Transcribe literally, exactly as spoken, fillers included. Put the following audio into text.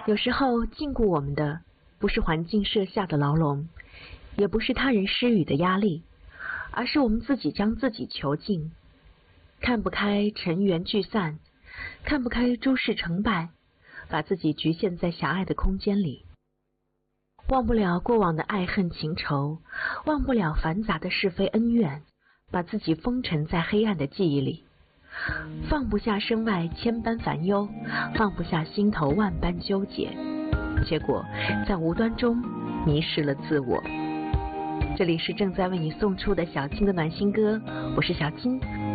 有时候禁锢我们的不是环境设下的牢笼，也不是他人施予的压力，而是我们自己将自己囚禁。看不开尘缘聚散，看不开诸事成败，把自己局限在狭隘的空间里。忘不了过往的爱恨情仇，忘不了繁杂的是非恩怨，把自己封尘在黑暗的记忆里。放不下身外千般烦忧，放不下心头万般纠结，结果在无端中迷失了自我。这里是正在为你送出的小金的暖心歌，我是小金，